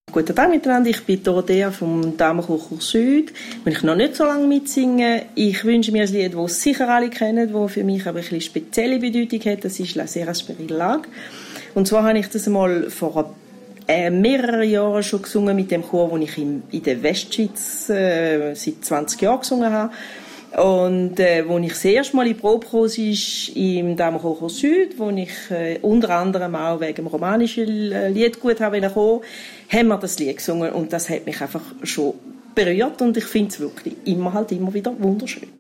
Guten Tag miteinander, ich bin Dorothea vom Damenchor Süd. Wenn ich noch nicht so lange mitsinge, ich wünsche mir ein Lied, das sicher alle kennen, das für mich aber ein bisschen spezielle Bedeutung hat. Das ist «La Sera Sperilag». Und zwar habe ich das einmal vor mehreren Jahren schon gesungen mit dem Chor, den ich in der Westschweiz seit 20 Jahren gesungen habe. Und wo ich das erste Mal in Probe kam, ist im Damenchor Süd, wo ich unter anderem auch wegen dem romanischen Liedgut haben wir das Lied gesungen und das hat mich einfach schon berührt und ich finde es wirklich immer wieder wunderschön.